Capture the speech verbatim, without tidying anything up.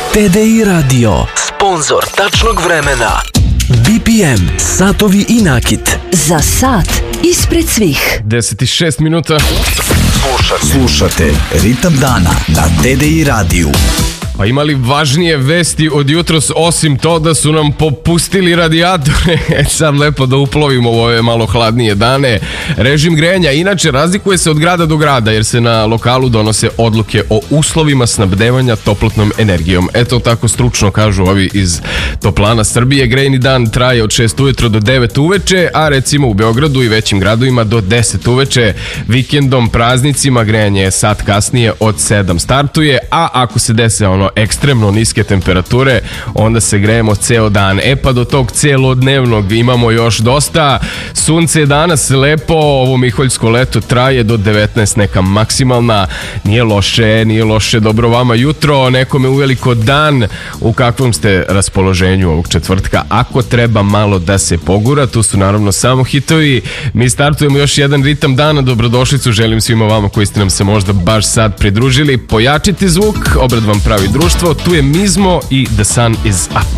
T D I Radio, sponzor tačnog vremena. B P M, satovi i nakit. Za sat ispred svih. deset i šest minuta. Slušate, Slušate Ritam dana na T D I radiju. Pa imali važnije vesti od jutros osim to da su nam popustili radijatore. E sad lepo da uplovimo u ove malo hladnije dane. Režim grejanja inače razlikuje se od grada do grada jer se na lokalu donose odluke o uslovima snabdevanja toplotnom energijom. Eto tako stručno kažu ovi iz Toplana Srbije. Grejni dan traje od šest ujutro do devet uveče, a recimo u Beogradu i većim gradovima do deset uveče. Vikendom, praznicima grejanje je sat kasnije od sedam startuje, a ako se dese ono ekstremno niske temperature, onda se grejemo ceo dan. E pa do tog celodnevnog imamo još dosta. Sunce je danas lepo, ovo miholjsko leto traje do devetnaest, neka maksimalna. Nije loše, nije loše, dobro vama jutro, nekome uveliko dan. U kakvom ste raspoloženju ovog četvrtka? Ako treba malo da se pogura, tu su naravno samo hitovi. Mi startujemo još jedan ritam dana, dobrodošlicu želim svima vama koji ste nam se možda baš sad pridružili. Pojačite zvuk, obrad vam pravi društvo, tu je Mizmo i The Sun Is Up.